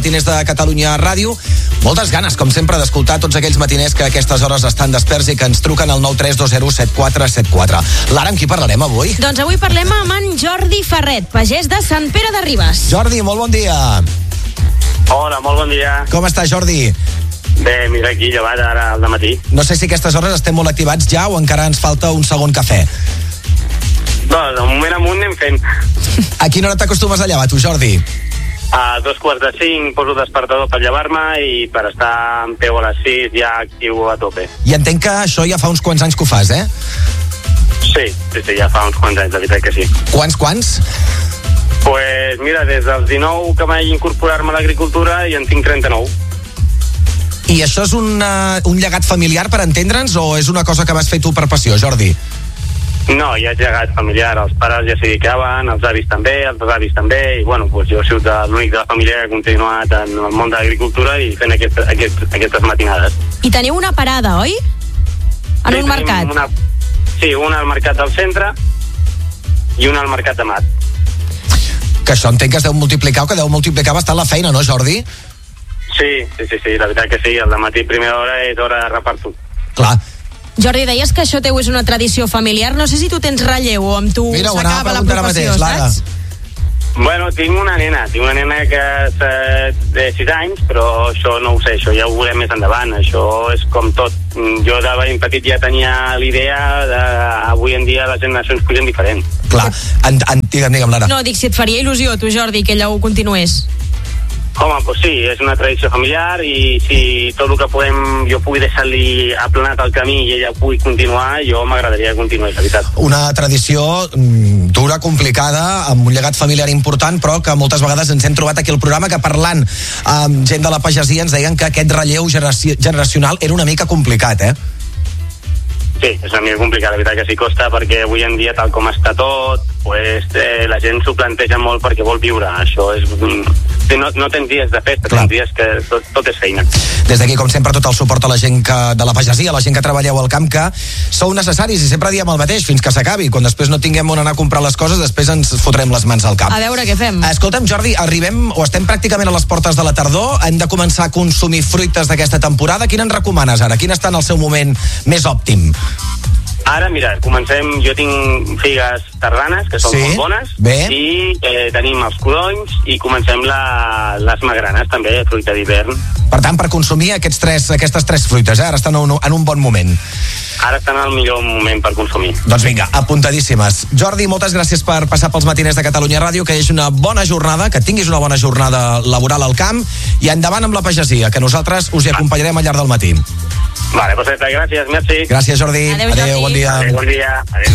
matiners de Catalunya Ràdio. Moltes ganes, com sempre, d'escoltar tots aquells matiners que a aquestes hores estan desperts i que ens truquen al 932017474. Lara, amb qui parlarem avui? Doncs avui parlem amb en Jordi Ferret, pagès de Sant Pere de Ribes. Jordi, molt bon dia. Hola, molt bon dia. Com està, Jordi? Bé, mira aquí, llevat ara al dematí. No sé si aquestes hores estem molt activats ja o encara ens falta un segon cafè. No, de moment amunt anem fent. A quina hora t'acostumes a llevar, tu, Jordi? A 4:45 poso despertador per llevar-me i per estar en peu a les 6 ja actiu a tope. I entenc que això ja fa uns quants anys que ho fas, eh? Sí, ja fa uns quants anys, de veritat que sí. Quants? Pues mira, des dels 19 que vaig incorporar-me a l'agricultura i en tinc 39. I això és un llegat familiar, per entendre'ns, o és una cosa que vas fer tu per passió, Jordi? No, ja he llegat familiar, els pares ja s'hi dedicaven, els avis també, els avis també, i bueno, pues jo he sigut l'únic de la família que ha continuat en el món de l'agricultura i fent aquestes matinades. I teniu una parada, oi? En un mercat. Sí, una al mercat del centre i una al mercat de Mat. Que això entenc que es deu multiplicar, o que deu multiplicar bastant la feina, no, Jordi? Sí, la veritat que sí, al matí primera hora és hora de repartir. Clar. Jordi, deies que això teu és una tradició familiar. No sé si tu tens relleu o amb tu s'acaba la professió, saps? Bueno, tinc una nena que té 6 anys, però això no ho sé, això ja ho veurem més endavant. Això és com tot. Jo de ben petit ja tenia l'idea d'avui en dia les generacions pugen diferent. Clar, digue'm, Lara. No, dic, si et faria il·lusió, tu, Jordi, que ella ho continués. Home, doncs sí, és una tradició familiar i si tot el que jo pugui deixar-li aplanat el camí i ella pugui continuar, jo m'agradaria que continués, la veritat. Una tradició dura, complicada, amb un llegat familiar important, però que moltes vegades ens hem trobat aquí al programa que parlant amb gent de la pagesia ens deien que aquest relleu generacional era una mica complicat, eh? Sí, és una mica complicat, la veritat que sí costa, perquè avui en dia, tal com està tot, pues, la gent s'ho planteja molt perquè vol viure. Això és... No tens dies de festa, tens dies que tot és feina. Des d'aquí, com sempre, tot el suport a la gent de la pagesia, a la gent que treballeu al camp, que sou necessaris, i sempre diem el mateix, fins que s'acabi. Quan després no tinguem on anar a comprar les coses, després ens fotrem les mans al cap. A veure què fem. Escolta'm, Jordi, estem pràcticament a les portes de la tardor, hem de començar a consumir fruites d'aquesta temporada. Quina ens recomanes ara? Quin està en el seu moment més òptim? Ara, mira, comencem, jo tinc figues tardanes, que són molt bones, i tenim els codonys i comencem les magranes, també, fruita d'hivern. Per tant, per consumir aquestes tres fruites, ara estan en un bon moment. Ara estan en el millor moment per consumir. Doncs vinga, apuntadíssimes. Jordi, moltes gràcies per passar pels matiners de Catalunya Ràdio, que és una bona jornada, que tinguis una bona jornada laboral al camp, i endavant amb la pagesia, que nosaltres us hi acompanyarem al llarg del matí. Vale, perfecte, gràcies, merci. Gràcies, Jordi. Adéu, Jordi. Bon dia. Adéu, bon dia. Adéu.